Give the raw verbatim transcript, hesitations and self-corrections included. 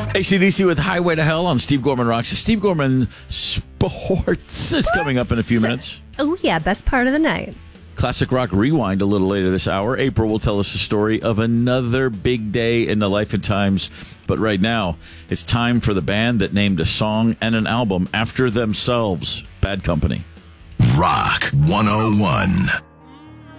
A C D C with Highway to Hell on Steve Gorman Rocks. Steve Gorman Sports is coming up in a few minutes. Oh, yeah, best part of the night. Classic Rock Rewind a little later this hour. April will tell us the story of another big day in the life and times. But right now, it's time for the band that named a song and an album after themselves, Bad Company. Rock one oh one.